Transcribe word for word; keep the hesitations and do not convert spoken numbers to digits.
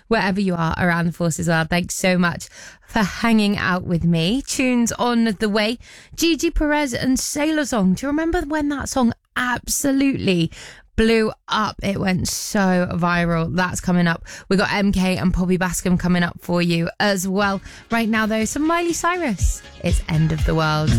wherever you are around the force as well. Thanks so much for hanging out with me. Tunes on the way. Gigi Perez and Sailor Song. Do you remember when that song absolutely blew up? It went so viral. That's coming up. We got M K and Poppy Bascom coming up for you as well. Right now though, some Miley Cyrus. It's End of the World.